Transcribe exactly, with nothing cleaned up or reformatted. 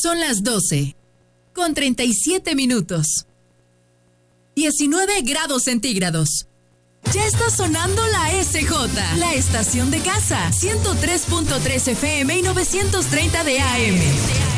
Son las doce, con treinta y siete minutos. diecinueve grados centígrados. Ya está sonando la S J, la estación de casa, ciento tres punto tres F M y novecientos treinta de A M.